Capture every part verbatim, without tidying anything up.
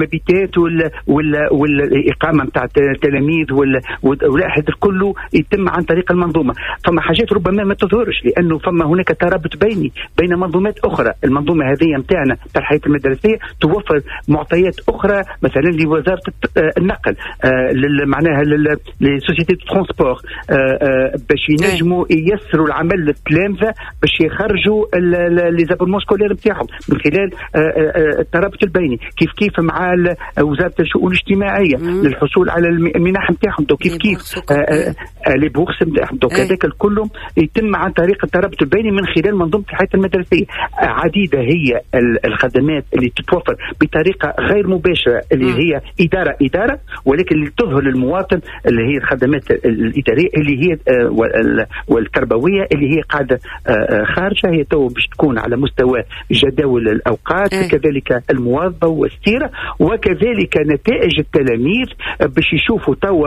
المبيتات والإقامة متاع التلاميذ والهذا كله يتم عن طريق المنظومة. فما حاجات ربما ما تظهرش لأنه فما هناك ترابط بيني بين منظومات أخرى. المنظومة هذه متاعنا تاع الحياة المدرسية توفر معطيات أخرى مثلا لوزارة النقل معناها للسوسيتي ترانسبور باش ينجموا ييسروا العمل للتلامذة باش يخرجوا لي زابونمون سكولير نتاعهم من خلال الترابط البيني. كيف كيف مع وزارة الشؤون الاجتماعية للحصول على المنح نتاعهم دو كيف كيف لي بورس نتاعهم دو هذاك الكل يتم عن طريق الترابط البيني من خلال منظومة الحياة المدرسية. عديدة هي الخدمات اللي تتوفر بطريقة غير مباشرة اللي هي إدارة إدارة ولكن اللي تظهر للمواطن اللي هي الخدمات الإدارية اللي هي والتربوية اللي هي قاعدة خارجة. هي تو باش تكون على مستوى جداول الأوقات كذلك المواظبة والسيرة وكذلك نتائج التلاميذ باش يشوفوا توا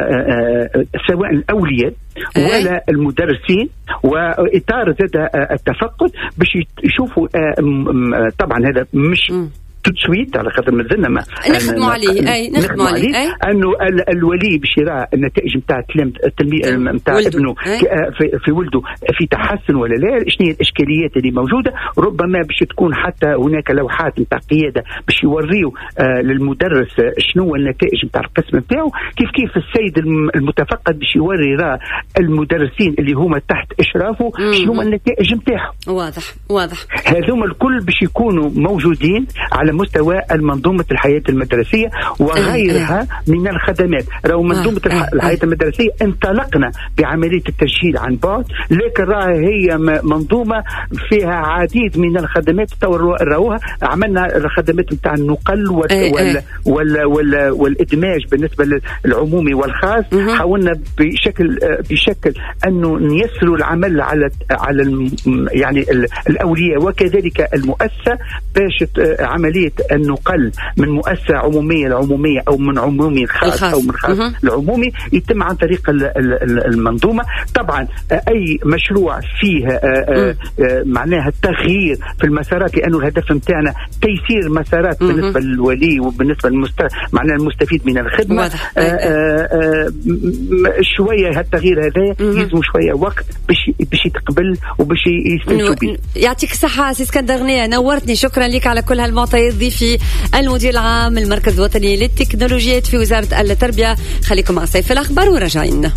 سواء الأولياء ولا المدرسين وإطار زاد التفقد باش يشوفوا. طبعا هذا مش تسويت على خاطر مازلنا ما نخدموا عليه اي نخدموا عليه, عليه. انه الولي باش يرى النتائج نتاع التلميذ نتاع ابنه في, في ولده في تحسن ولا لا، شنو هي الاشكاليات اللي موجوده. ربما باش تكون حتى هناك لوحات نتاع قياده باش يوريوا آه للمدرس شنو النتائج نتاع القسم نتاعو. كيف كيف السيد المتفقد باش يوري راه المدرسين اللي هما تحت اشرافه شنو النتائج نتاعهم. واضح واضح. هذوما الكل باش يكونوا موجودين على مستوى المنظومة الحياة المدرسية وغيرها من الخدمات. راهو منظومة الحياة المدرسية انطلقنا بعملية التسجيل عن بعد، لكن راه هي منظومة فيها عديد من الخدمات. راوها عملنا الخدمات نتاع النقل وال وال وال وال والإدماج بالنسبة للعمومي والخاص. حاولنا بشكل بشكل أنه نيسروا العمل على على يعني الأولياء وكذلك المؤسسة باش عملية النقل من مؤسسة عمومية لعمومية أو من عمومي خاص أو من خاص لعمومي يتم عن طريق المنظومة. طبعا أي مشروع فيه معناها التغيير في المسارات، لأنه الهدف متاعنا تيسير مسارات بالنسبة للولي وبالنسبة للمست معناها المستفيد من الخدمة. آآ آآ شوية هالتغيير هذا يلزم شوية وقت باش باش يتقبل وباش يستمتعوا به. يعطيك الصحة سي اسكندر، نورتني. شكرا لك على كل هالمعطيات. ضيفي المدير العام المركز الوطني للتكنولوجيات في وزارة التربية. خليكم مع سيف الأخبار وراجعين.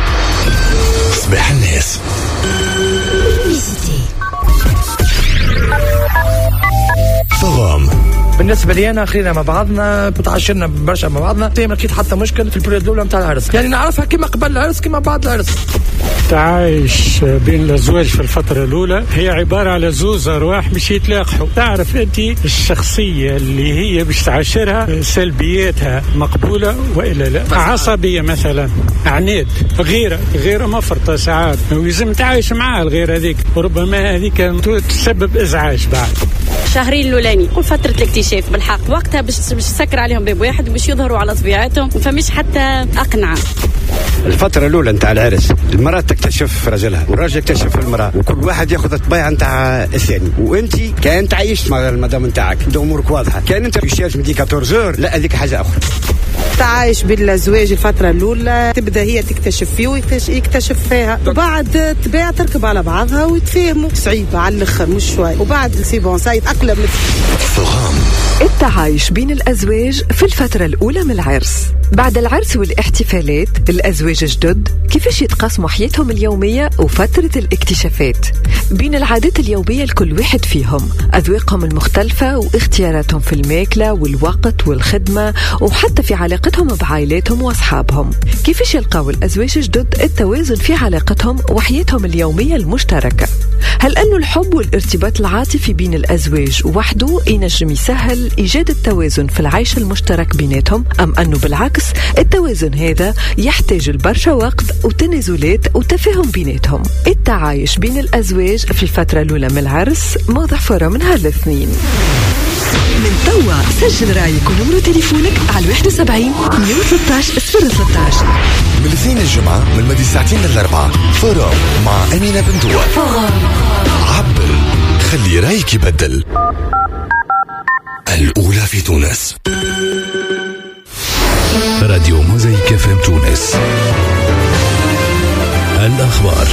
صباح الناس. فغام بالنسبه لي انا خلينا مع بعضنا، تعاشرنا برشا مع بعضنا، ما لقيت حتى مشكل في البريود الاولى نتاع العرس، يعني نعرفها كما قبل العرس كما بعد العرس. التعايش بين الازواج في الفتره الاولى هي عباره على زوز ارواح باش يتلاقحوا. تعرف انت الشخصيه اللي هي باش تعاشرها سلبياتها مقبوله والا لا. عصبيه مثلا، عناد، غيره غيره مفرطه ساعات ويلزم تعايش معها الغيره هذيك، وربما هذيك تسبب ازعاج بعد. شهرين الاولاني فتره الاكتشاف بالحق، وقتها باش باش تسكر عليهم باب واحد وباش يظهروا على طبيعتهم، فمش حتى اقنعه. الفتره الاولى نتاع العرس المراه تكتشف رجلها والراجل يكتشف المراه، وكل واحد ياخذ الطبيعه نتاع الثاني. وانت كان تعيش مع المدام نتاعك امورك واضحه، كان انت ريشيرش من دي أربعطاش لا هذيك حاجه اخرى. تعايش بالزواج الفترة الأولى تبدأ هي تكتشف فيه ويكتشف فيها، وبعد تباع تركب على بعضها ويتفاهموا. صعيبة على الآخر مش شوي، وبعد سيبون سيتأقلم. التعايش بين الأزواج في الفترة الأولى من العرس. بعد العرس والاحتفالات الأزواج الجدد كيفاش يتقاسموا حياتهم اليومية وفترة الاكتشافات بين العادات اليومية لكل واحد فيهم، أذواقهم المختلفة واختياراتهم في الماكلة والوقت والخدمة، وحتى في علاقتهم بعائلاتهم وأصحابهم. كيفاش يلقاو الأزواج الجدد التوازن في علاقتهم وحياتهم اليومية المشتركة؟ هل أنه الحب والارتباط العاطفي بين الأزواج وحده ينجم يسهل إيجاد التوازن في العيش المشترك بيناتهم، أم أنه بالعكس التوازن هذا يحتاج البرشا وقت وتنازلات وتفاهم بيناتهم؟ التعايش بين الأزواج في الفترة الأولى من العرس موضوع فرة من هالاثنين. من توا سجل رايك ونمرو تليفونك على واحد وسبعين مية وثلاثة عشر صفر ثلاثة عشر. من الاثنين الجمعة من مدي ساعتين للأربعة فرام مع أمينة بنتوى. عبر خلي رايك يبدل. الأولى في تونس. راديو موزايك اف ام تونس. الأخبار.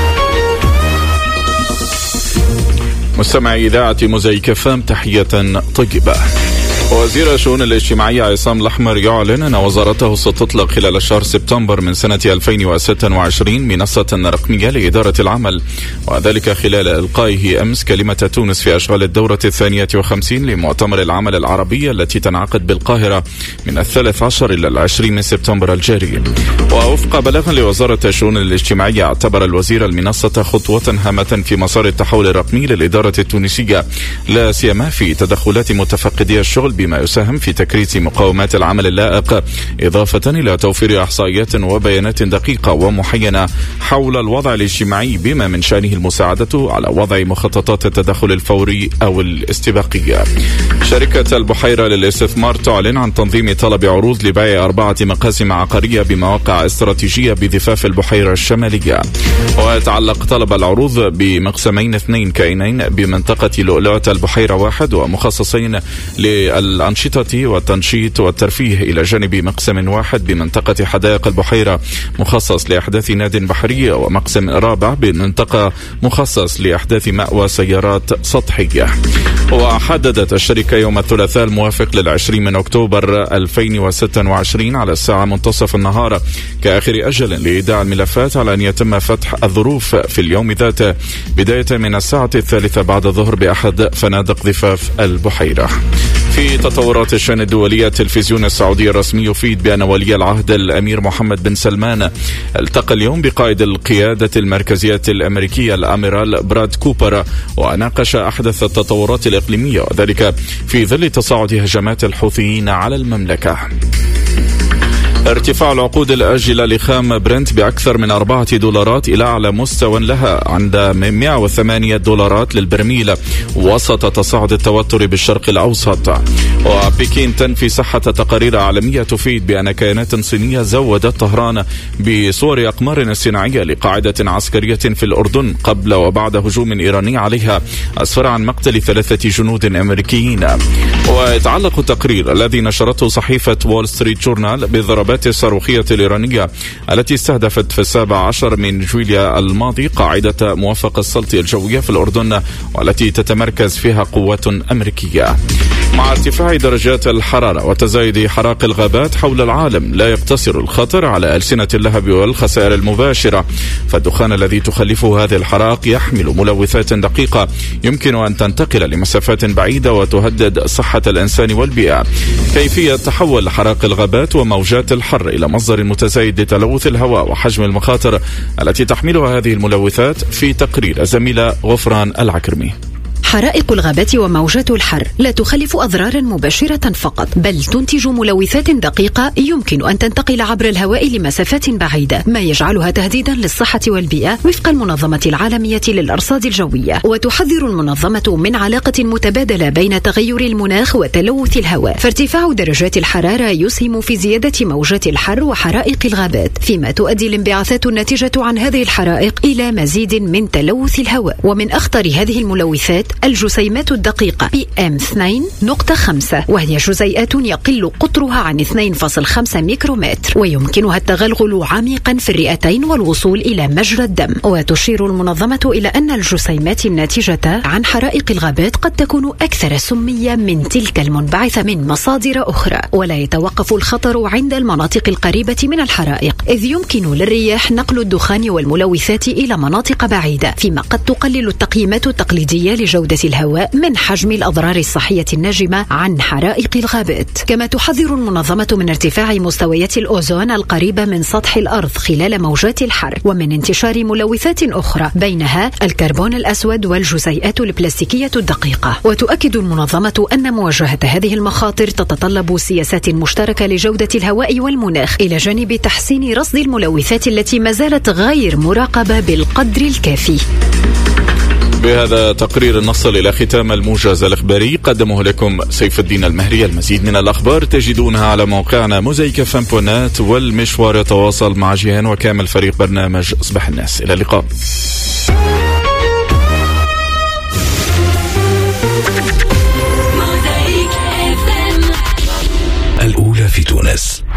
مستمعي إذاعة موزايك اف ام، تحية طيبة. وزير الشؤون الاجتماعية عصام الأحمر يعلن أن وزارته ستطلق خلال شهر سبتمبر من سنة ألفين وستة وعشرين منصة رقمية لإدارة العمل، وذلك خلال إلقائه أمس كلمة تونس في أشغال الدورة الثانية وخمسين لمؤتمر العمل العربي التي تنعقد بالقاهرة من الثالث عشر إلى العشرين من سبتمبر الجاري. ووفق بلاغ لوزارة الشؤون الاجتماعية، اعتبر الوزير المنصة خطوة هامة في مسار التحول الرقمي للإدارة التونسية، لا سيما في تدخلات متفقدي الشغل بما يساهم في تكريس مقومات العمل اللائق، إضافة إلى توفير إحصائيات وبيانات دقيقة ومحينة حول الوضع الاجتماعي، بما من شأنه المساعدة على وضع مخططات التدخل الفوري أو الاستباقية. شركة البحيرة للاستثمار تعلن عن تنظيم طلب عروض لبيع أربعة مقاسم عقارية بمواقع استراتيجية بضفاف البحيرة الشمالية. ويتعلق طلب العروض بمقسمين اثنين كائنين بمنطقة لؤلؤة البحيرة واحد، ومخصصين للأنشطة والتنشيط والترفيه، إلى جانب مقسم واحد بمنطقة حدائق البحيرة مخصص لأحداث ناد بحري، ومقسم رابع بمنطقة مخصص لأحداث مأوى سيارات سطحية. وحددت الشركة يوم الثلاثاء الموافق للعشرين من أكتوبر ألفين وستة وعشرين على الساعة منتصف النهار كآخر أجل لإيداع الملفات، على أن يتم فتح الظروف في اليوم ذاته بداية من الساعة الثالثة بعد الظهر بأحد فنادق ضفاف البحيرة. في تطورات الشأن الدولية، التلفزيون السعودي الرسمي يفيد بأن ولي العهد الأمير محمد بن سلمان التقى اليوم بقائد القيادة المركزية الأمريكية الأميرال براد كوبر، وناقش أحدث التطورات الإقليمية، وذلك في ظل تصاعد هجمات الحوثيين على المملكة. ارتفاع العقود الآجلة لخام برنت بأكثر من أربعة دولارات إلى أعلى مستوى لها عند مئة وثمانية دولارات للبرميل، وسط تصاعد التوتر بالشرق الأوسط. وبكين تنفي صحة تقارير عالمية تفيد بأن كيانات صينية زودت طهران بصور أقمار صناعية لقاعدة عسكرية في الأردن قبل وبعد هجوم إيراني عليها أسفر عن مقتل ثلاثة جنود أمريكيين. ويتعلق التقرير الذي نشرته صحيفة وول ستريت جورنال بالضربات الصاروخية الإيرانية التي استهدفت في السابع عشر من جويليا الماضي قاعدة موفق السلط الجوية في الأردن، والتي تتمركز فيها قوات أمريكية. مع ارتفاع درجات الحرارة وتزايد حرائق الغابات حول العالم، لا يقتصر الخطر على ألسنة اللهب والخسائر المباشرة، فالدخان الذي تخلفه هذه الحرائق يحمل ملوثات دقيقة يمكن أن تنتقل لمسافات بعيدة وتهدد صحة الإنسان والبيئة. كيفية تحول حرائق الغابات وموجات الحر إلى مصدر متزايد لتلوث الهواء وحجم المخاطر التي تحملها هذه الملوثات، في تقرير الزميلة غفران العكرمي. حرائق الغابات وموجات الحر لا تخلف أضرارا مباشرة فقط، بل تنتج ملوثات دقيقة يمكن أن تنتقل عبر الهواء لمسافات بعيدة، ما يجعلها تهديدا للصحة والبيئة وفق المنظمة العالمية للأرصاد الجوية. وتحذر المنظمة من علاقة متبادلة بين تغير المناخ وتلوث الهواء، فارتفاع درجات الحرارة يسهم في زيادة موجات الحر وحرائق الغابات، فيما تؤدي الانبعاثات الناتجة عن هذه الحرائق إلى مزيد من تلوث الهواء. ومن أخطر هذه الملوثات الجسيمات الدقيقة بي إم اثنين نقطة خمسة، وهي جزيئات يقل قطرها عن اثنين فاصلة خمسة ميكرومتر، ويمكنها التغلغل عميقا في الرئتين والوصول إلى مجرى الدم. وتشير المنظمة إلى أن الجسيمات الناتجة عن حرائق الغابات قد تكون أكثر سمية من تلك المنبعثة من مصادر أخرى، ولا يتوقف الخطر عند المناطق القريبة من الحرائق، إذ يمكن للرياح نقل الدخان والملوثات إلى مناطق بعيدة، فيما قد تقلل التقييمات التقليدية لجودة الهواء من حجم الأضرار الصحية الناجمة عن حرائق الغابات. كما تحذر المنظمة من ارتفاع مستويات الأوزون القريبة من سطح الأرض خلال موجات الحر، ومن انتشار ملوثات أخرى بينها الكربون الأسود والجزيئات البلاستيكية الدقيقة. وتؤكد المنظمة أن مواجهة هذه المخاطر تتطلب سياسات مشتركة لجودة الهواء والمناخ، إلى جانب تحسين رصد الملوثات التي ما زالت غير مراقبة بالقدر الكافي. بهذا تقرير نصل إلى ختام الموجز الإخباري، قدمه لكم سيف الدين المهري. المزيد من الأخبار تجدونها على موقعنا موزايك فام بونات، والمشوار يتواصل مع جيهان وكامل فريق برنامج صباح الناس. إلى اللقاء. موزايك في تونس.